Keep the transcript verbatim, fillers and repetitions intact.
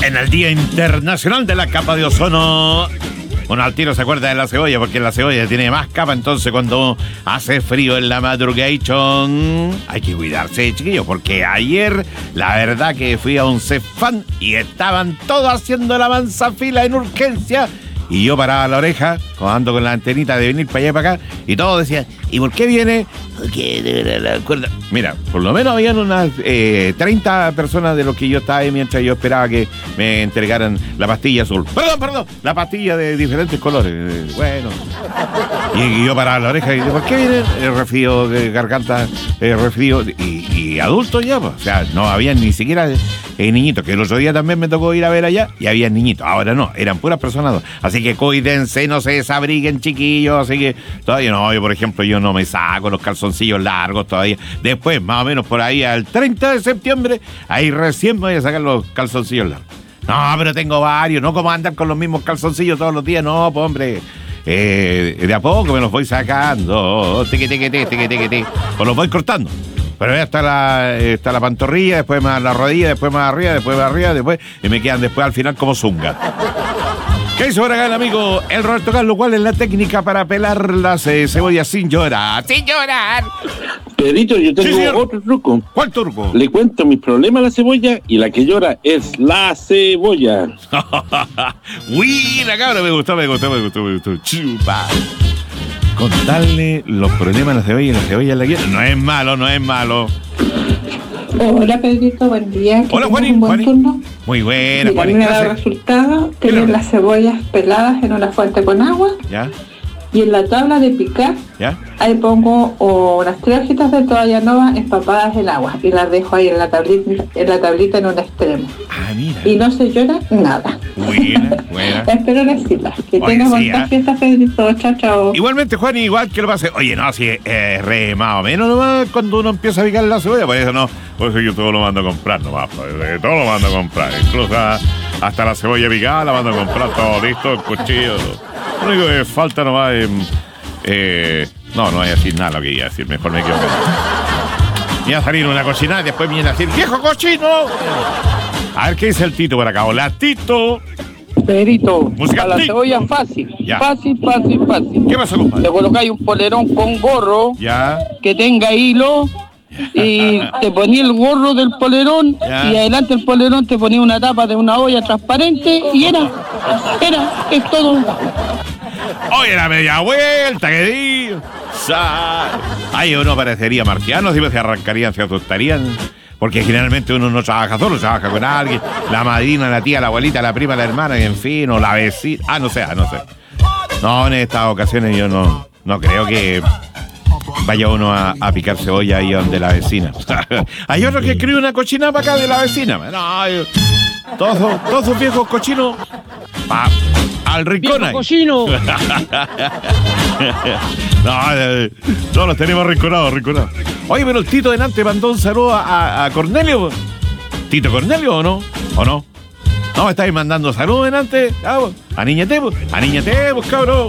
En el Día Internacional de la Capa de Ozono. Bueno, al tiro se acuerda de la cebolla, porque la cebolla tiene más capa, entonces cuando hace frío en la madrugation hay que cuidarse, chiquillos, porque ayer la verdad que fui a un Cefán y estaban todos haciendo la mansa fila en urgencia. Y yo paraba la oreja, ando con la antenita de venir para allá y para acá, y todos decían, ¿y por qué viene? Porque de verdad la cuerda. Mira, por lo menos habían unas eh, treinta personas de los que yo estaba ahí mientras yo esperaba que me entregaran la pastilla azul. Perdón, perdón, la pastilla de diferentes colores. Eh, bueno. Y, y yo paraba la oreja y dije, ¿por qué viene el resfrío de garganta, el resfrío? Y, y adultos ya, pues. O sea, no habían ni siquiera eh, niñitos, que el otro día también me tocó ir a ver allá y había niñitos. Ahora no, eran puras personas. Así que cuídense, no se desabriguen, chiquillos. Así que todavía no, yo por ejemplo, yo no me saco los calzoncillos largos todavía. Después, más o menos por ahí al treinta de septiembre, ahí recién me voy a sacar los calzoncillos largos. No, pero tengo varios, no como andar con los mismos calzoncillos todos los días, no, pues hombre. Eh, de a poco me los voy sacando, tiqui, tiqui, tiqui, tiqui, tiqui, tiqui. O los voy cortando. Pero ya está la, está la pantorrilla, después más la rodilla, después más arriba, después más arriba, después, y me quedan después al final como zunga. ¿Qué hizo ahora acá el amigo el Roberto Carlos? ¿Cuál es la técnica para pelar las eh, cebollas sin llorar? ¡Sin llorar! Pedrito, yo tengo Sí, otro truco. ¿Cuál truco? Le cuento mis problemas a la cebolla y la que llora es la cebolla. Buena, cabra, me gustó, me gustó, me gustó, me gustó. Chupa. Contarle los problemas a la cebolla y la cebolla la quiere. No es malo, no es malo. Hola Pedrito, buen día. Hola, Juanín. Un buen Juanín. turno. Muy buena, Mira, a mí Juanín. me da resultado tener Claro. las cebollas peladas en una fuente con agua ¿Ya? y en la tabla de picar ¿Ya? ahí pongo oh, unas tres hojitas de toalla nova empapadas en agua y las dejo ahí en la tablita en la tablita en un extremo Ah, mira. y no se llora nada. Buena, buena. Espero decirla. Que Oye, tengas sí, buenas ¿eh? fiestas, Pedrito. Chao, chao. Igualmente, Juan, igual que lo pase. Oye, no, así es eh, re más o menos nomás cuando uno empieza a picar la cebolla, por eso no, por eso yo todo lo mando a comprar nomás, pues, eh, todo lo mando a comprar, incluso a- hasta la cebolla picada la mando a comprar, todo listo, el cuchillo. Lo único que falta nomás es. Eh, no, no voy a decir nada lo que iba a decir, mejor me equivoco. Me iba a salir una cochinada y después me viene a decir, ¡viejo cochino! A ver qué dice el Tito por acá. Hola, Tito. Pedrito, Música a la tic. cebolla fácil, Ya. fácil, fácil, fácil. ¿Qué pasó, Le compadre? colocáis un polerón con gorro Ya. que tenga hilo y te ponía el gorro del polerón Ya. y adelante el polerón te ponía una tapa de una olla transparente y era, era, es todo. Oye, la media vuelta que di. Sa- Ahí uno parecería marciano, si se arrancarían, se asustarían. Porque generalmente uno no trabaja solo, trabaja con alguien. La madrina, la tía, la abuelita, la prima, la hermana, y en fin, o la vecina. Ah, no sé, ah, no sé. No, en estas ocasiones yo no, no creo que vaya uno a, a picar cebolla ahí donde la vecina. Hay otro que escribe una cochina para acá de la vecina. No, yo- todos, esos- todos esos viejos cochinos pa- al rincón ahí. cochino! No, eh, todos los tenemos rinconados, rinconados. Oye, pero el Tito delante mandó un saludo a, a- a Cornelio. ¿Tito Cornelio o no? ¿O no? No, me estáis mandando saludos delante. Ah, pues, aníñate, pues, aníñate, pues, cabrón.